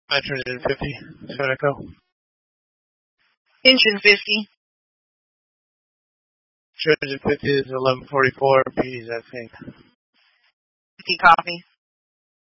250. Echo. Engine 50. 250 is 1144. P's, I think. 50 copy.